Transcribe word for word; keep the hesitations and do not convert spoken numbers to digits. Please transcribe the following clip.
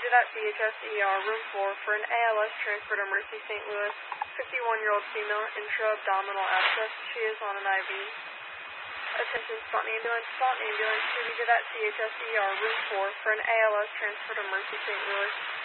to that C H S E R, room four, for an A L S transfer to Mercy Saint Louis, fifty-one-year-old female, intra-abdominal abscess. She is on an I V. Attention, Spot Ambulance, Spot Ambulance, duty to that C H S E R, room four, for an A L S transfer to Mercy Saint Louis.